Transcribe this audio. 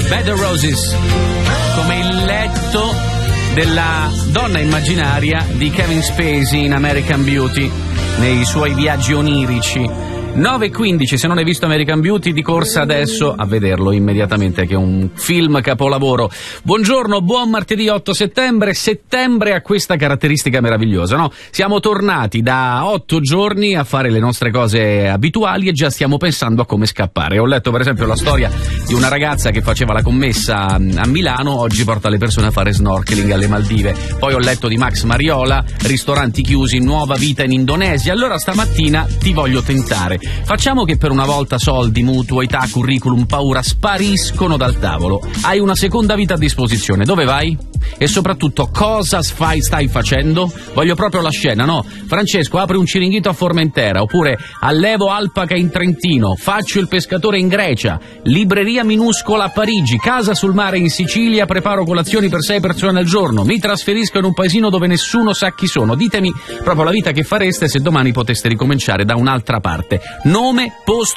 Bed of Roses, come il letto della donna immaginaria di Kevin Spacey in American Beauty, nei suoi viaggi onirici. 9:15, se non hai visto American Beauty, di corsa adesso a vederlo immediatamente, che è un film capolavoro. Buongiorno, buon martedì 8 settembre. Settembre ha questa caratteristica meravigliosa, no? Siamo tornati da 8 giorni a fare le nostre cose abituali e già stiamo pensando a come scappare. Ho letto per esempio la storia di una ragazza che faceva la commessa a Milano, oggi porta le persone a fare snorkeling alle Maldive. Poi ho letto di Max Mariola, ristoranti chiusi, nuova vita in Indonesia. Allora stamattina ti voglio tentare. Facciamo che per una volta soldi, mutuo, età, curriculum, paura spariscono dal tavolo. Hai una seconda vita a disposizione. Dove vai? E soprattutto cosa stai facendo? Voglio proprio la scena, no? Francesco, apri un ciringhito a Formentera, oppure allevo alpaca in Trentino, faccio il pescatore in Grecia, libreria minuscola a Parigi, casa sul mare in Sicilia, preparo colazioni per 6 persone al giorno, mi trasferisco in un paesino dove nessuno sa chi sono. Ditemi proprio la vita che fareste se domani poteste ricominciare da un'altra parte. Nome, posto,